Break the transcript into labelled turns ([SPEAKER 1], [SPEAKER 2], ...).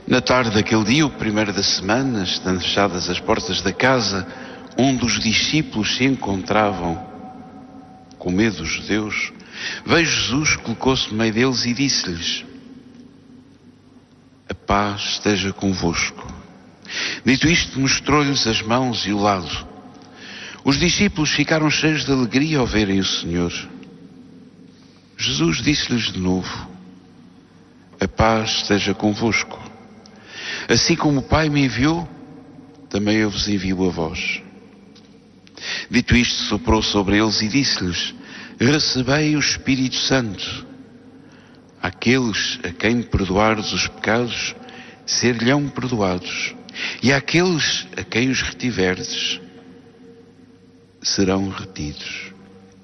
[SPEAKER 1] Na tarde daquele dia, o primeiro da semana, estando fechadas as portas da casa onde os discípulos se encontravam, com medo dos judeus, veio Jesus, colocou-se no meio deles e disse-lhes: a paz esteja convosco. Dito isto, mostrou-lhes as mãos e o lado. Os discípulos ficaram cheios de alegria ao verem o Senhor. Jesus disse-lhes de novo: a paz esteja convosco. Assim como o Pai me enviou, também eu vos envio a vós. Dito isto, soprou sobre eles e disse-lhes: recebei o Espírito Santo. Àqueles a quem perdoares os pecados, ser-lhe-ão perdoados. E àqueles a quem os retiverdes, serão retidos.